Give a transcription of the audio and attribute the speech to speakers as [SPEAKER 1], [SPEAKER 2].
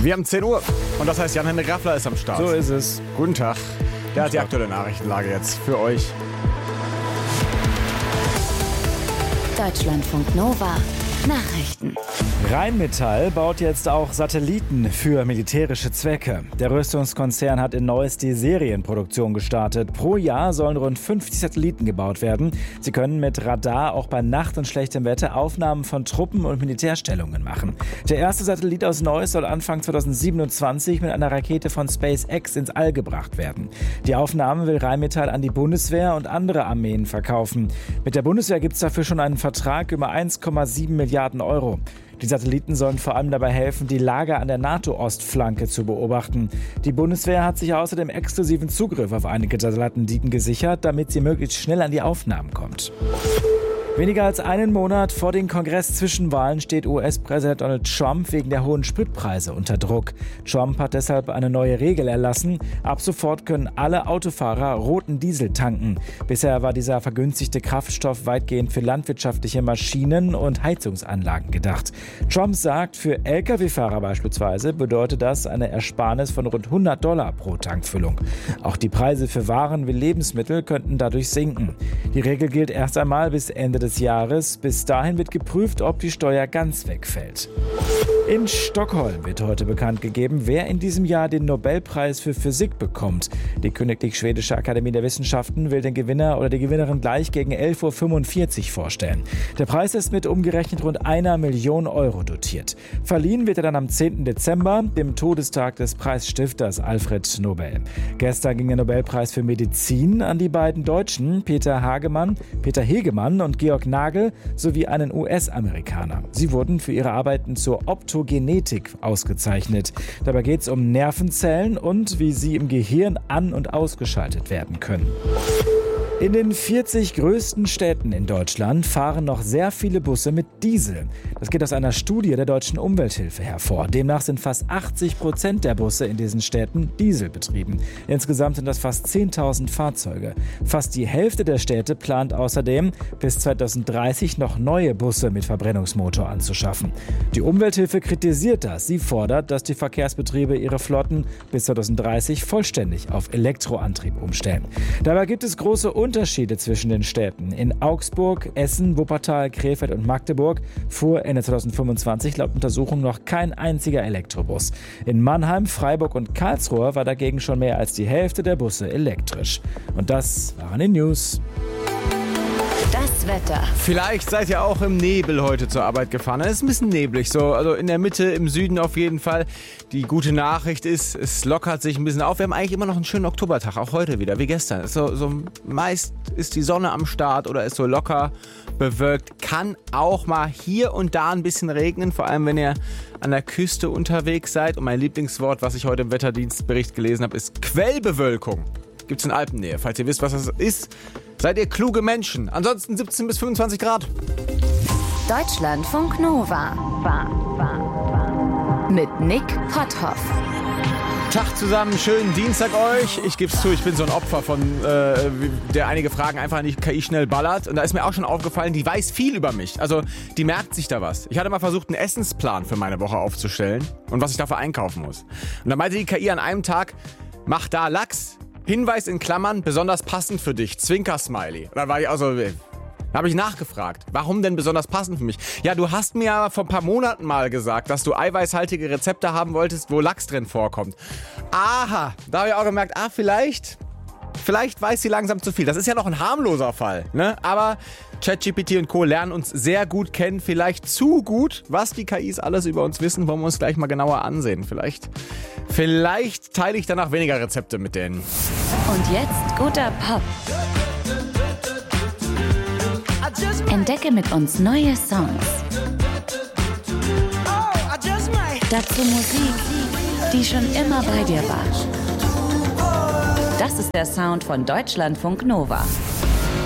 [SPEAKER 1] Wir haben 10 Uhr und das heißt, Jan-Henrik Raffler ist am Start.
[SPEAKER 2] So ist es.
[SPEAKER 1] Guten Tag. Der hat die aktuelle Nachrichtenlage jetzt für euch.
[SPEAKER 3] Deutschlandfunk Nova. Nachrichten.
[SPEAKER 2] Rheinmetall baut jetzt auch Satelliten für militärische Zwecke. Der Rüstungskonzern hat in Neuss die Serienproduktion gestartet. Pro Jahr sollen rund 50 Satelliten gebaut werden. Sie können mit Radar auch bei Nacht und schlechtem Wetter Aufnahmen von Truppen und Militärstellungen machen. Der erste Satellit aus Neuss soll Anfang 2027 mit einer Rakete von SpaceX ins All gebracht werden. Die Aufnahmen will Rheinmetall an die Bundeswehr und andere Armeen verkaufen. Mit der Bundeswehr gibt es dafür schon einen Vertrag über 1,7 Milliarden Euro. Die Satelliten sollen vor allem dabei helfen, die Lager an der NATO-Ostflanke zu beobachten. Die Bundeswehr hat sich außerdem exklusiven Zugriff auf einige Satelliten gesichert, damit sie möglichst schnell an die Aufnahmen kommt. Weniger als einen Monat vor den Kongress-Zwischenwahlen steht US-Präsident Donald Trump wegen der hohen Spritpreise unter Druck. Trump hat deshalb eine neue Regel erlassen. Ab sofort können alle Autofahrer roten Diesel tanken. Bisher war dieser vergünstigte Kraftstoff weitgehend für landwirtschaftliche Maschinen und Heizungsanlagen gedacht. Trump sagt, für Lkw-Fahrer beispielsweise bedeutet das eine Ersparnis von rund $100 pro Tankfüllung. Auch die Preise für Waren wie Lebensmittel könnten dadurch sinken. Die Regel gilt erst einmal bis Ende des Jahres. Bis dahin wird geprüft, ob die Steuer ganz wegfällt. In Stockholm wird heute bekannt gegeben, wer in diesem Jahr den Nobelpreis für Physik bekommt. Die Königlich Schwedische Akademie der Wissenschaften will den Gewinner oder die Gewinnerin gleich gegen 11:45 Uhr vorstellen. Der Preis ist mit umgerechnet rund 1 Million Euro dotiert. Verliehen wird er dann am 10. Dezember, dem Todestag des Preisstifters Alfred Nobel. Gestern ging der Nobelpreis für Medizin an die beiden Deutschen, Peter Hegemann und Georg Nagel, sowie einen US-Amerikaner. Sie wurden für ihre Arbeiten zur Optogenetik ausgezeichnet. Dabei geht es um Nervenzellen und wie sie im Gehirn an- und ausgeschaltet werden können. In den 40 größten Städten in Deutschland fahren noch sehr viele Busse mit Diesel. Das geht aus einer Studie der Deutschen Umwelthilfe hervor. Demnach sind fast 80% der Busse in diesen Städten dieselbetrieben. Insgesamt sind das fast 10.000 Fahrzeuge. Fast die Hälfte der Städte plant außerdem, bis 2030 noch neue Busse mit Verbrennungsmotor anzuschaffen. Die Umwelthilfe kritisiert das. Sie fordert, dass die Verkehrsbetriebe ihre Flotten bis 2030 vollständig auf Elektroantrieb umstellen. Dabei gibt es große Unterschiede zwischen den Städten. In Augsburg, Essen, Wuppertal, Krefeld und Magdeburg fuhr Ende 2025 laut Untersuchung noch kein einziger Elektrobus. In Mannheim, Freiburg und Karlsruhe war dagegen schon mehr als die Hälfte der Busse elektrisch. Und das waren die News.
[SPEAKER 3] Das Wetter.
[SPEAKER 1] Vielleicht seid ihr auch im Nebel heute zur Arbeit gefahren. Es ist ein bisschen neblig, so, also in der Mitte, im Süden auf jeden Fall. Die gute Nachricht ist, es lockert sich ein bisschen auf. Wir haben eigentlich immer noch einen schönen Oktobertag, auch heute wieder, wie gestern. Meist ist die Sonne am Start oder ist so locker bewölkt. Kann auch mal hier und da ein bisschen regnen, vor allem wenn ihr an der Küste unterwegs seid. Und mein Lieblingswort, was ich heute im Wetterdienstbericht gelesen habe, ist Quellbewölkung. Gibt's in Alpennähe. Falls ihr wisst, was das ist, seid ihr kluge Menschen. Ansonsten 17 bis 25 Grad.
[SPEAKER 3] Deutschlandfunk Nova. Mit Nick Potthoff.
[SPEAKER 1] Tag zusammen, schönen Dienstag euch. Ich geb's zu, ich bin so ein Opfer von, der einige Fragen einfach an die KI schnell ballert. Und da ist mir auch schon aufgefallen, die weiß viel über mich. Also, die merkt sich da was. Ich hatte mal versucht, einen Essensplan für meine Woche aufzustellen und was ich dafür einkaufen muss. Und dann meinte die KI an einem Tag, mach da Lachs. Hinweis in Klammern, besonders passend für dich. Zwinker-Smiley. Da war ich also, da habe ich nachgefragt. Warum denn besonders passend für mich? Ja, du hast mir ja vor ein paar Monaten mal gesagt, dass du eiweißhaltige Rezepte haben wolltest, wo Lachs drin vorkommt. Aha, da habe ich auch gemerkt, vielleicht weiß sie langsam zu viel. Das ist ja noch ein harmloser Fall, ne? Aber ChatGPT und Co. lernen uns sehr gut kennen, vielleicht zu gut. Was die KIs alles über uns wissen, wollen wir uns gleich mal genauer ansehen. Vielleicht teile ich danach weniger Rezepte mit denen.
[SPEAKER 3] Und jetzt guter Pop. Entdecke mit uns neue Songs. Dazu Musik, die schon immer bei dir war. Das ist der Sound von Deutschlandfunk Nova.